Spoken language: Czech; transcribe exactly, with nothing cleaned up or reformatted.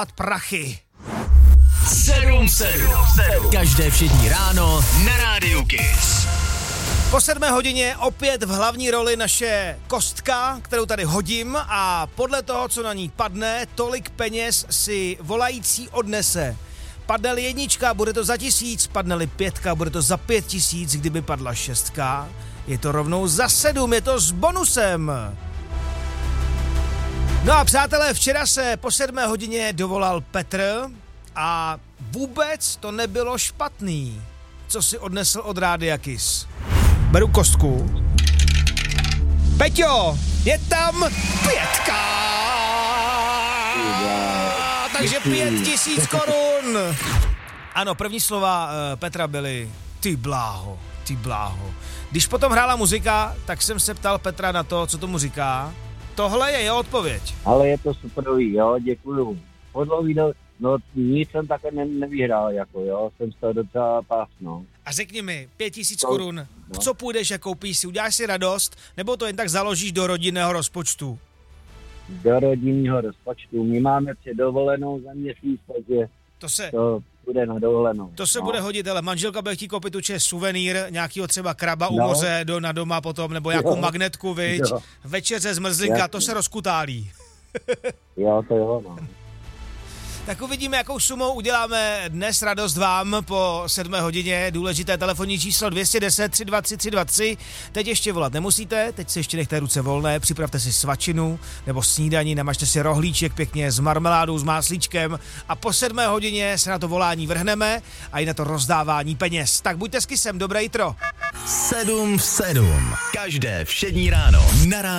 prachy. sedm sedm. Každé všední ráno na Rádiu Kiss. Po sedmé hodině opět v hlavní roli naše kostka, kterou tady hodím a podle toho, co na ní padne, tolik peněz si volající odnese. Padne-li jednička, bude to za tisíc, padne-li pětka, bude to za pět tisíc, kdyby padla šestka. Je to rovnou za sedm, je to s bonusem. No a přátelé, včera se po sedmé hodině dovolal Petr a vůbec to nebylo špatný, co si odnesl od Rádia Kiss. Beru kostku. Peťo, je tam pětka! Takže pět tisíc korun. Ano, první slova uh, Petra byly ty bláho, ty bláho. Když potom hrála muzika, tak jsem se ptal Petra na to, co tomu říká. Tohle je jeho odpověď. Ale je to superový, jo, děkuju. Podle video, no nic jsem také ne, nevyhrál, jako jo, jsem z toho docela pás, no. A řekni mi, pět tisíc korun, no. Co půjdeš a koupíš si, uděláš si radost, nebo to jen tak založíš do rodinného rozpočtu? Do rodinného rozpočtu, my máme předovolenou za měsíc, takže to se... To bude na dovolenou. To se no. bude hodit, ale manželka bude chtít koupit určitě suvenýr, nějakýho třeba kraba u no. moře do, na doma potom, nebo nějakou jo. magnetku, viď? Jo. Večeře zmrzlinka, Jasně. To se rozkutálí. Jo, to jo, no. Tak uvidíme, jakou sumou uděláme dnes radost vám po sedmé hodině. Důležité telefonní číslo dvě jedna deset, tři dva tři, tři dva tři. Teď ještě volat nemusíte, teď si ještě nechte ruce volné, připravte si svačinu nebo snídaní, namažte si rohlíček pěkně s marmeládou, s máslíčkem a po sedmé hodině se na to volání vrhneme a i na to rozdávání peněz. Tak buďte s Kissem, dobré jitro. sedm sedm. Každé všední ráno na Rádiu